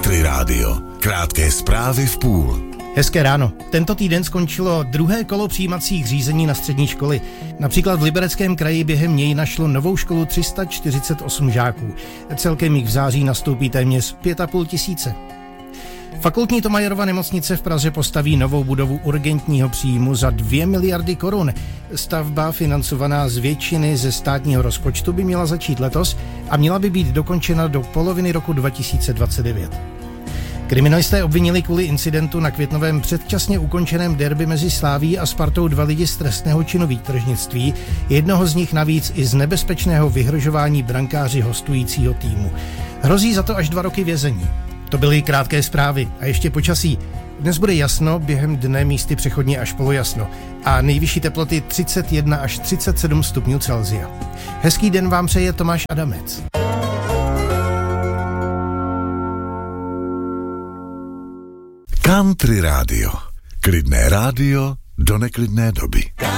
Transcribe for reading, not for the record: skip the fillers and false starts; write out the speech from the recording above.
Country Rádio. Krátké zprávy v půl. Hezké ráno. Tento týden skončilo druhé kolo přijímacích řízení na střední školy. Například v Libereckém kraji během něj našlo novou školu 348 žáků. Celkem jich v září nastoupí téměř 5,5 tisíce. Fakultní Thomayerova nemocnice v Praze postaví novou budovu urgentního příjmu za 2 miliardy korun. Stavba, financovaná z většiny ze státního rozpočtu, by měla začít letos a měla by být dokončena do poloviny roku 2029. Kriminalisté obvinili kvůli incidentu na Květnovém předčasně ukončeném derby mezi Slavií a Spartou 2 lidi z trestného činu výtržnictví, jednoho z nich navíc i z nebezpečného vyhrožování brankáři hostujícího týmu. Hrozí za to až 2 roky vězení. To byly krátké zprávy a ještě počasí. Dnes bude jasno, během dne místy přechodně až polojasno a nejvyšší teploty 31 až 37 stupňů Celsia. Hezký den vám přeje Tomáš Adamec. Country Rádio. Klidné rádio do neklidné doby.